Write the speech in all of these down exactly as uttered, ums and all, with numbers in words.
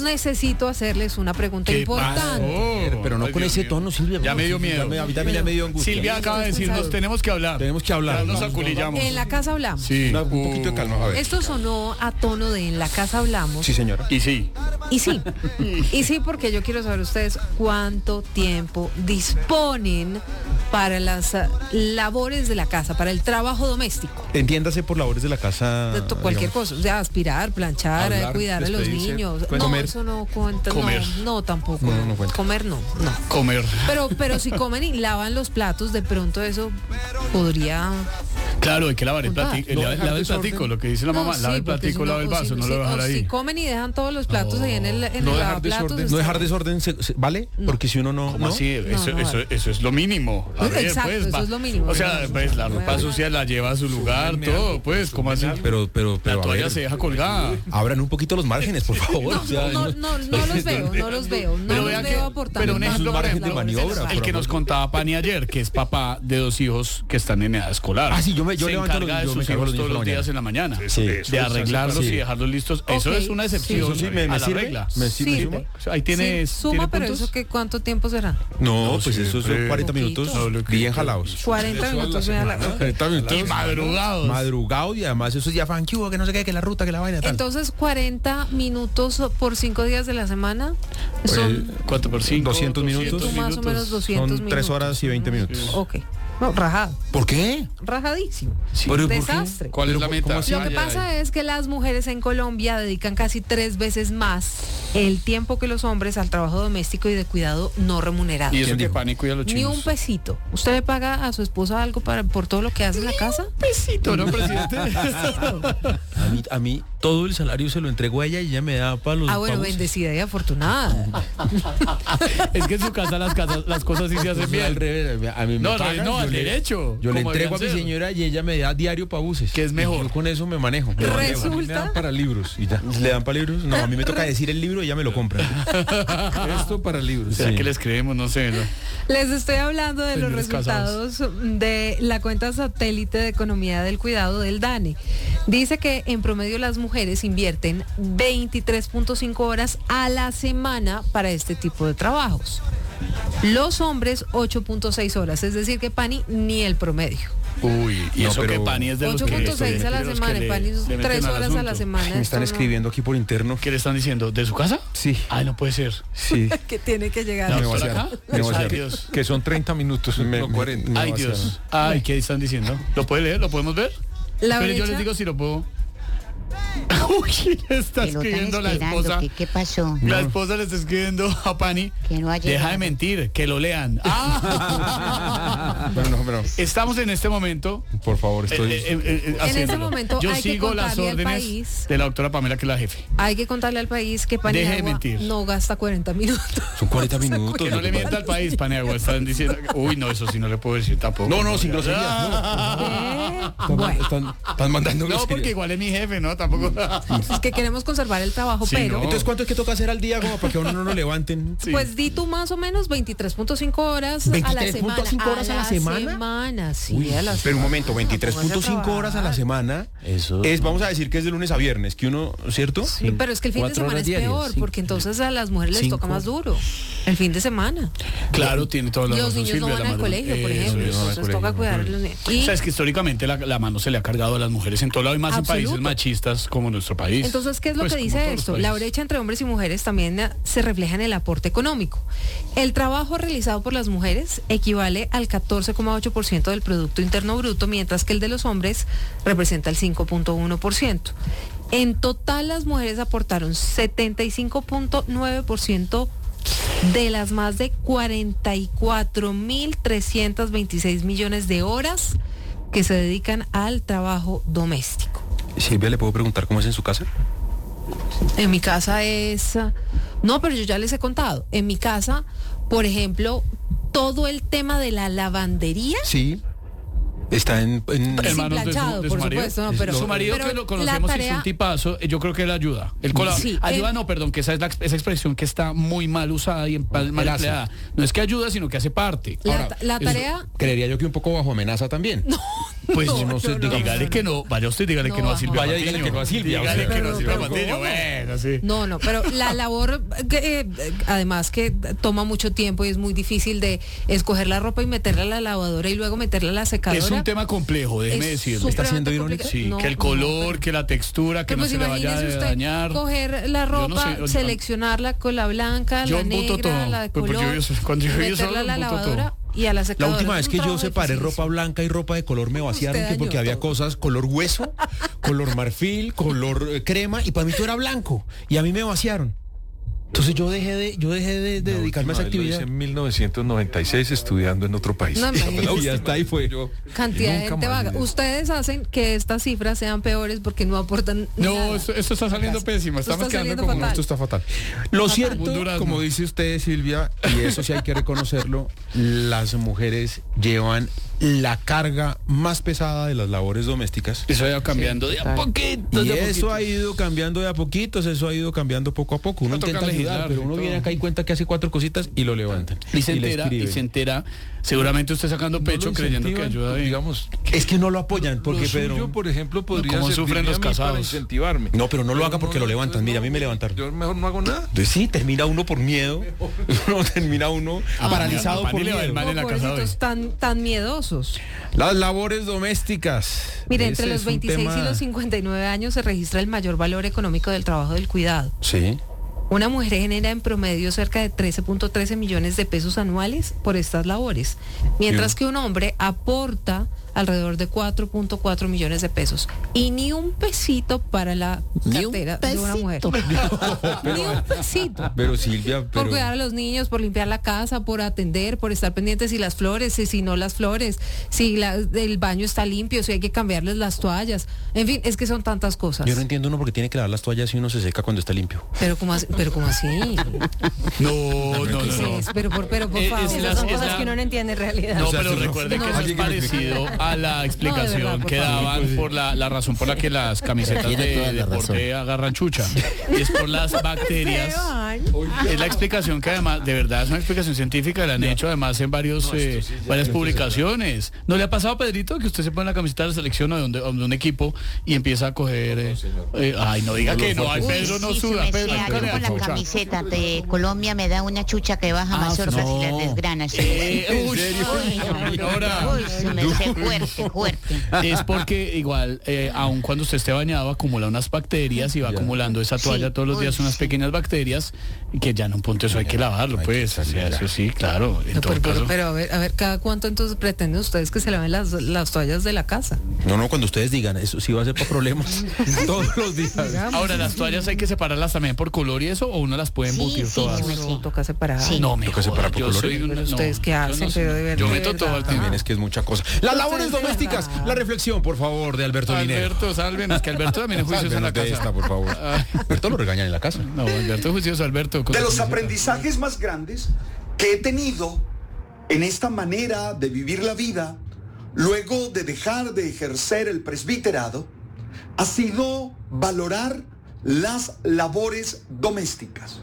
necesito hacerles una pregunta ¿Qué importante. Pero, pero no Ay, con Dios ese mío. tono, Silvia. Ya me dio miedo. Ya me- A mí también ya me dio angustia. Silvia acaba de decirnos, tenemos que hablar. Tenemos que hablar. Ya nos aculillamos. En la casa hablamos. Sí. Una- un poquito de calma, a ver. Esto sonó a tono de en la casa hablamos. Sí, señora. Y sí. Y sí, y sí, porque yo quiero saber ustedes cuánto tiempo disponen para las ah, labores de la casa, para el trabajo doméstico. Entiéndase por labores de la casa. De to- cualquier digamos. cosa, o sea, aspirar, planchar, Hablar, eh, cuidar a los despedirse, niños. pues, No, comer. eso no cuenta. Comer. No, no, tampoco. No, no cuenta. Comer no, no. Comer. Pero, pero si comen y lavan los platos, de pronto eso podría. Claro, hay que lavar el Contar. platico. No lava dejar el desorden. platico, lo que dice la No, mamá. sí, Lava el porque platico, si lava el o vaso, si- no si- lo dejar o ahí. Si comen y dejan todos los platos ahí en el, en No el dejar lavaplatos. desorden. No dejar desorden, se- se- ¿vale? Porque si uno no. ¿Cómo ¿no? así? Eso, no, eso, vale. eso es lo mínimo. A ver, Exacto, pues, eso va. es lo mínimo. O sea, pues la ropa sucia la lleva a su lugar, todo, pues, ¿cómo así? Pero, pero, pero. La a toalla ver, se deja colgada. abran un poquito los márgenes, por favor. No, O sea, no, no, no los veo, no los veo, no Pero los vea veo que- aportando. pero un tanto ejemplo, a las margen de labores maniobra, del El hogar. que nos contaba Pani ayer, que es papá de dos hijos que están en edad escolar. Ah, sí, yo me- yo se levanto encarga los- de yo me sus cargo hijos los niños todos los por la días en la mañana. Sí. De arreglarlos Sí. y dejarlos listos. Eso Ok, es una excepción sí, sí, me- a me la sirve. regla. Me sirve, Sirve. Ahí tienes, Sí, suma, ¿tiene pero puntos? eso que cuánto tiempo será. No, No, pues eso siempre. son cuarenta minutos Poquito. bien jalados. cuarenta minutos voy a la- cuarenta minutos. Y madrugados. Madrugado y además eso es ya fan, que hubo, que no sé qué, que la ruta, que la vaina, tal. Entonces, cuarenta minutos por cinco días de la semana son cuatro por cinco. doscientos minutos. más o menos doscientos Son minutos. tres horas y veinte minutos. Ok. No, rajado. ¿Por qué? Rajadísimo. Sí. Pero, ¿por qué? Desastre. ¿Cuál es la Pero, ¿cómo meta? así? Lo que Ay, ay, pasa ay. es que las mujeres en Colombia dedican casi tres veces más el tiempo que los hombres al trabajo doméstico y de cuidado no remunerado. Y eso ¿Quién que dijo? Pani cuida a los Ni chinos. un pesito. ¿Usted le paga a su esposa algo para, por todo lo que hace en la casa? pesito, ¿no, presidente? A mí, a mí todo el salario se lo entrego a ella y ella me da para los Ah, bueno, pagos. bendecida y afortunada. Es que en su casa las, casas, las cosas sí se hacen Al bien. revés, a mí me No, no, pagan, no, yo al le- derecho. Yo le como entrego a mi deberían ser. señora y ella me da diario para buses. ¿Qué es mejor? Y yo con eso me manejo. Me manejo. Resulta- A mí me dan para libros y ya. ¿Le dan para libros? No, a mí me toca decir el libro y ella me lo compra. Esto para libros. ¿Será Sí. que les creemos? No sé. ¿no? Les estoy hablando de los Señores resultados de la cuenta satélite de economía del cuidado del DANE. Dice que en promedio las mujeres invierten veintitrés punto cinco horas a la semana para este tipo de trabajos. Los hombres ocho punto seis horas, es decir que Pani ni el promedio. Uy, y No, eso pero- que Pani es de los ocho que... punto seis a la de los que semana, le- y Pani le meten tres al horas a la asunto. semana. Me están esto no- escribiendo aquí por interno. ¿Qué le están diciendo? ¿De su casa? Sí, Ay, no puede ser. sí. que tiene que llegar. ¿La Me doctora vaciaron. acá? Me Ay, vaciaron. Dios. Que son treinta minutos. Me, No, cuarenta. me Ay, vaciaron. Dios. Ay, ¿qué están diciendo? ¿Lo puede leer? ¿Lo podemos ver? La Pero yo brecha- les digo si lo puedo. Uy, le está Que lo están escribiendo la esperando. esposa. ¿Qué, qué pasó? La esposa le está escribiendo a Pani. Que no ha Deja llegado. de mentir, que lo lean. Ah. Bueno, no, pero Estamos en este momento. por favor, estoy. eh, eh, eh, En haciéndolo. este momento Yo hay que sigo las contarle al órdenes país- de la doctora Pamela, que es la jefe. Hay que contarle al país que Deje de Paniagua mentir. no gasta cuarenta minutos. Son cuarenta minutos. Que no le mienta al país, Paniagua. Están diciendo. Uy, no, eso sí no le puedo decir tampoco. No, no, sin groserías. Eh, Están, bueno, están, están mandando No, groserías. porque igual es mi jefe, ¿no? Tampoco. es que queremos conservar el trabajo, Sí, pero no. Entonces, ¿cuánto es que toca hacer al día como para que a uno no lo levanten? Sí. pues di tú más o menos veintitrés punto cinco horas a la ¿veintitrés punto semana. cinco horas a la semana? semana, sí, Uy, a la pero un semana. momento, veintitrés punto cinco horas a la semana. Eso. Es, vamos a decir que es de lunes a viernes, que uno, ¿cierto? Sí, pero es que el fin de Cuatro semana horas es diarias, peor, sí. porque entonces a las mujeres les Cinco. toca más duro. El fin de semana. Claro, tiene toda la Los razón, niños no Silvia, van la al mano- colegio, por Eso ejemplo, es. no van al entonces colegio, toca no cuidar a van al los niños. O Y sea, es que históricamente la, la mano se le ha cargado a las mujeres en todo lado y más Absoluto. en países machistas como nuestro país. entonces, ¿qué es lo Pues, que como dice todos los esto? La países. brecha entre hombres y mujeres también eh, se refleja en el aporte económico. El trabajo realizado por las mujeres equivale al catorce coma ocho por ciento del Producto Interno Bruto, mientras que el de los hombres representa el cinco punto uno por ciento. En total, las mujeres aportaron setenta y cinco punto nueve por ciento de las más de cuarenta y cuatro mil trescientos veintiséis millones de horas que se dedican al trabajo doméstico. Silvia, ¿le puedo preguntar cómo es en su casa? En mi casa es... ah, No, pero yo ya les he contado. En mi casa, por ejemplo, todo el tema de la lavandería... Sí. Está en... en- Sin Hermanos de su- planchado, de su por marido. supuesto, no, pero- su marido, pero que lo la conocemos y es tarea- un tipazo, eh, yo creo que él ayuda. Él colabora. Sí, ayuda, él- no, perdón, que esa es la, esa expresión que está muy mal usada y en- mal Él hace. empleada. No es que ayuda, sino que hace parte. La, Ahora, ta- la eso- tarea... Creería yo que un poco bajo amenaza también. No, Pues No, yo no sé, yo no. dígale que no, vaya usted, dígale No, que no a bajo. Silvia Vaya, Patiño. dígale que no a Silvia, Dígale o sea. que no a Silvia Pero, Patiño, ¿cómo? bueno, sí. No, no, pero la labor, que, eh, además que toma mucho tiempo y es muy difícil de escoger la ropa y meterla a la lavadora y luego meterla a la secadora. Es un tema complejo, déjeme Es decirle. ¿Está siendo supremamente irónica? complicado. Sí, No, que el no, color, pero- que la textura, que Pero no pues se le vaya imagínese a usted dañar. coger la Yo no ropa, sé, yo- seleccionarla con la blanca, Yo la boto negra, todo. la de Pues porque color, yo- cuando yo vivo meterla solo, a la boto lavadora todo. y a la La secadora. última Es vez un que yo trabajo separé difícil. ropa blanca y ropa de color me vaciaron Usted que porque dañó había todo. cosas color hueso, color marfil, color eh, crema y para mí todo era blanco y a mí me vaciaron. Entonces yo dejé de yo dejé de, de La dedicarme a esa última vez lo actividad. hice en mil novecientos noventa y seis estudiando en otro país. No, imagínese. Y hasta ahí fue. Yo- Cantidad de nunca gente más vaga. hice eso. Ustedes hacen que estas cifras sean peores porque no aportan No, nada. esto, esto está saliendo pésimo. Esto Estamos está quedando saliendo como fatal. Esto está fatal. Lo cierto, Un durazno. como dice usted, Silvia, y eso sí hay que reconocerlo, las mujeres llevan la carga más pesada de las labores domésticas. Eso ha ido cambiando de a total. poquito. Y de a eso poquito. ha ido cambiando de a poquitos, eso ha ido cambiando poco a poco. Uno Va a tocar intenta ayudar, legislar, pero uno y viene todo. acá y cuenta que hace cuatro cositas y lo levantan. Y se le entera, y escriben. se entera, seguramente usted sacando No pecho lo creyendo que incentivan, ayuda bien. digamos, Es que no lo apoyan, porque lo suyo, Pedro... por ejemplo, podría cómo servirme sufren los a mí para casados. incentivarme. No, pero no lo Pero haga porque lo levantan. entonces Mira, a no, mí me levantaron. Yo mejor no hago nada. Entonces sí, termina uno por miedo, no, termina uno Ah, paralizado a Pani por le va el miedo. mal en la No, casa pobrecitos, hoy. tan, tan miedosos. Las labores domésticas. Mire, Ese entre los es un veintiséis tema- y los cincuenta y nueve años se registra el mayor valor económico del trabajo del cuidado. Sí. Una mujer genera en promedio cerca de trece punto trece millones de pesos anuales por estas labores, mientras Sí. que un hombre aporta alrededor de cuatro punto cuatro millones de pesos y ni un pesito para la Ni un cartera de una mujer. Ni un pesito. Pero Silvia, Por pero... cuidar a los niños, por limpiar la casa, por atender, por estar pendientes si las flores, si, si no las flores, si la- el baño está limpio, si hay que cambiarles las toallas. En fin, es que son tantas cosas. Yo no entiendo uno porque tiene que lavar las toallas y uno se seca cuando está limpio. Pero como así, pero como así. No, no, ¿Qué es no. no. eso? Pero por, pero por Eh, es favor. la- Esas son es cosas la- que uno no entiende en realidad. No, O sea, pero eso no- recuerde que no, eso es alguien que me explique. parecido a la explicación verdad, por que favor. daban por la, la razón por la que las camisetas Tiene toda de la deporte agarran chucha. Y es por las bacterias. Es la explicación que además, de verdad, es una explicación científica, la han hecho además en varios eh, varias publicaciones. ¿No le ha pasado, Pedrito, que usted se pone la camiseta de la selección o de un, de un equipo y empieza a coger... eh, eh, ay, no diga que no, ay, Pedro no sí, suda, se me Pedro, sea, ¿qué yo le con la chucha? camiseta de Colombia me da una chucha que baja Ah, mazorcas no. y las desgrana. Sí. Eh, uy, Uy, no, señora. uy, se me hace fuerte, fuerte. Es porque igual, eh, aun cuando usted esté bañado, acumula unas bacterias y va acumulando esa toalla Sí, todos los uy, días, unas sí. pequeñas bacterias, y que ya en un punto eso hay que lavarlo, Hay pues. que O sea, salir. eso sí, claro. En No, todo pero, pero- caso. pero a ver, a ver, cada cuánto entonces pretenden ustedes que se laven las, las toallas de la casa. No, no, cuando ustedes digan, eso sí va a ser para problemas todos los días. Ahora, las toallas hay que separarlas también por color y eso, o uno las puede Sí, embutir sí, todas. sí, No, toca separar. Sí. No, me Toca separar por yo colores. soy un- Pero no, ustedes qué yo hacen, no sé. pero de verdad, Yo de meto todo al verdad. también. También es que es mucha cosa. Las labores Ustedes de domésticas. verdad. La reflexión, por favor, de Alberto Linero. Alberto, sálvenos, que Alberto también es juicioso en la Sálvenos de casa. esta, por favor. Ay. Alberto lo regañan en la casa. No, Alberto es juicioso, Alberto. De los aprendizajes más grandes que he tenido en esta manera de vivir la vida, luego de dejar de ejercer el presbiterado, ha sido valorar las labores domésticas.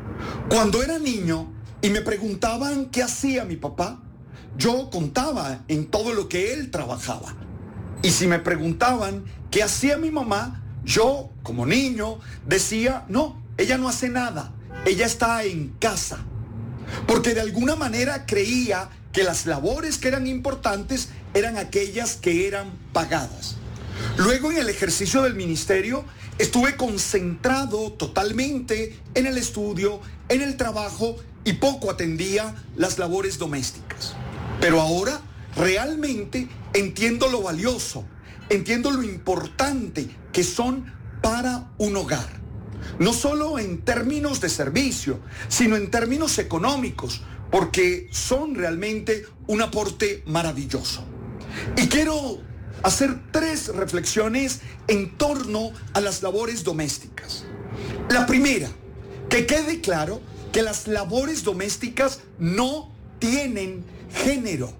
Cuando era niño y me preguntaban qué hacía mi papá, yo contaba en todo lo que él trabajaba. Y si me preguntaban qué hacía mi mamá, yo, como niño, decía, no, ella no hace nada, ella está en casa. Porque de alguna manera creía que las labores que eran importantes eran aquellas que eran pagadas. Luego, en el ejercicio del ministerio, estuve concentrado totalmente en el estudio, en el trabajo, y poco atendía las labores domésticas. Pero ahora realmente entiendo lo valioso, entiendo lo importante que son para un hogar. No solo en términos de servicio, sino en términos económicos, porque son realmente un aporte maravilloso. Y quiero hacer tres reflexiones en torno a las labores domésticas. La primera, que quede claro que las labores domésticas no tienen género.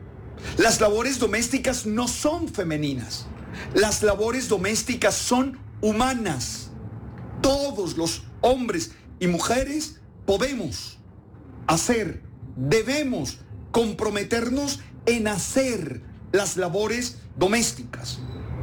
Las labores domésticas no son femeninas. Las labores domésticas son humanas. Todos los hombres y mujeres podemos hacer, debemos comprometernos en hacer las labores domésticas.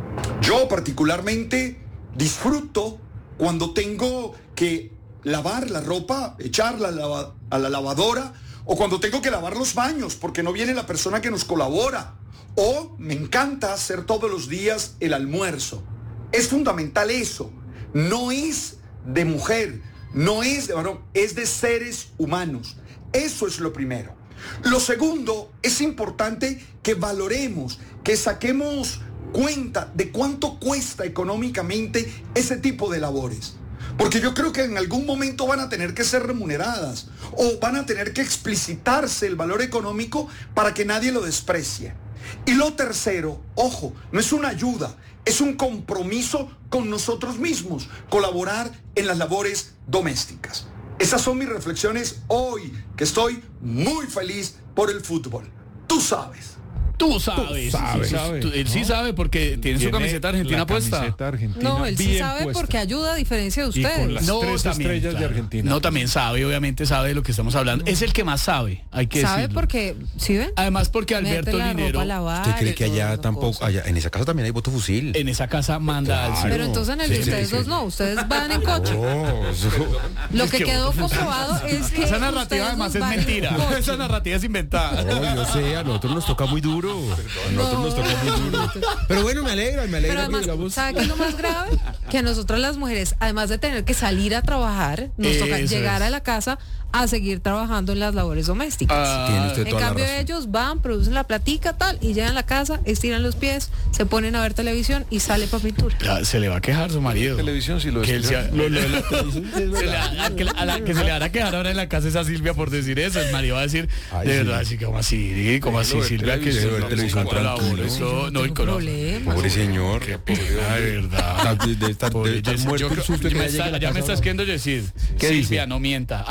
Yo particularmente disfruto cuando tengo que lavar la ropa, echarla a la, a la lavadora, o cuando tengo que lavar los baños porque no viene la persona que nos colabora. O me encanta hacer todos los días el almuerzo. Es fundamental eso. No es de mujer, no es de varón, es de seres humanos. Eso es lo primero. Lo segundo, es importante que valoremos, que saquemos cuenta de cuánto cuesta económicamente ese tipo de labores. Porque yo creo que en algún momento van a tener que ser remuneradas o van a tener que explicitarse el valor económico para que nadie lo desprecie. Y lo tercero, ojo, no es una ayuda, es un compromiso con nosotros mismos, colaborar en las labores domésticas. Esas son mis reflexiones hoy, que estoy muy feliz por el fútbol. Tú sabes. Tú sabes. Tú sabes. Sí, Sabe, tú- él sí ¿no? sabe porque tiene, su camiseta argentina la puesta. camiseta argentina No, él sí bien sabe puesta. porque ayuda a diferencia de Y con ustedes. las No, tres también, estrellas de claro. Argentina. No, también sabe, obviamente sabe de lo que estamos hablando. Es el que más sabe, hay que ¿Sabe decirlo. porque, sí ven? Además porque Mete Alberto la Linero ropa a lavar ¿Usted cree y que toda allá esa tampoco, cosa. allá, en esa casa también hay voto fusil? en esa casa manda al Claro. cielo. Pero entonces en el Sí, de sí, ustedes sí. dos no, ustedes van en coche. Oh, eso- Lo Es que que quedó voto comprobado es que Esa narrativa ustedes además dos es van en mentira. coche. Esa narrativa es inventada. No, yo sé, a nosotros nos toca muy duro. A nosotros No. nos toca muy duro. Pero bueno, me alegra, me alegra Pero que además, digamos... ¿sabe qué es lo más grave? Que a nosotras las mujeres, además de tener que salir a trabajar, nos toca Eso llegar es. a la casa a seguir trabajando en las labores domésticas. Ah, Tiene usted En toda la cambio razón. ellos van, producen la platica, tal, y llegan a la casa, estiran los pies, se ponen a ver televisión y sale para pintura. Ya, se le va a quejar su marido. Televisión sí lo Que él escucha. sea- lo- lo de la televisión, se le va- a, que, a la que se le van a quejar ahora en la casa es a Silvia por decir eso. El marido va a decir, Ay, de sí. verdad, así como así, como así, Lo de Silvia, que televisión, se lo de televisión, tranquilo. eso, no, y tengo con problemas. Pobre señor. Qué pobre, de verdad. Está- de- de estar- Pobre de estar Jessy. muerto Yo el creo- susto ya que me le llegue a está- la ya me casa, estás ¿no? queriendo decir. ¿Qué Silvia, dice? no mienta.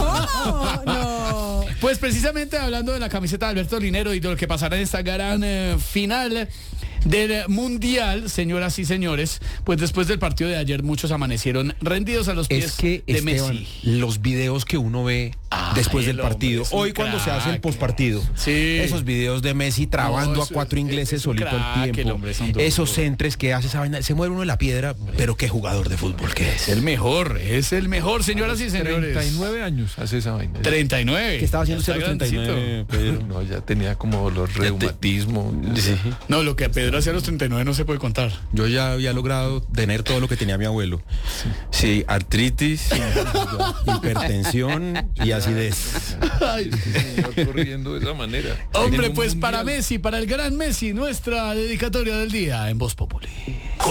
Ah. No, no. Pues precisamente hablando de la camiseta de Alberto Linero y de lo que pasará en esta gran eh, final del Mundial, señoras y señores, pues después del partido de ayer muchos amanecieron rendidos a los pies Es que, de Esteban, Messi. los videos que uno ve Ay, después del el hombre partido, es un hoy cuando se hace el crack. postpartido, Sí. esos videos de Messi trabando No, a eso cuatro es- ingleses es un solito crack, al el tiempo, hombre es un duro. esos centres que hace esa vaina, se muere uno de la piedra, pero qué jugador de fútbol que Es es. el mejor, es el mejor, señoras y señores. treinta y nueve años hace esa vaina. treinta y nueve. Que estaba haciendo Ya usted a los está treinta y nueve, grandecito. Pedro. No, ya tenía como los reumatismo. Sí. No, lo que Pedro hacía a los treinta y nueve no se puede contar. Yo ya había logrado tener todo lo que tenía mi abuelo. Sí, artritis, hipertensión y acidez. Ay, señor, corriendo de esa manera. Hombre, En un pues para mundial. Messi, para el gran Messi, nuestra dedicatoria del día en Voz Populi.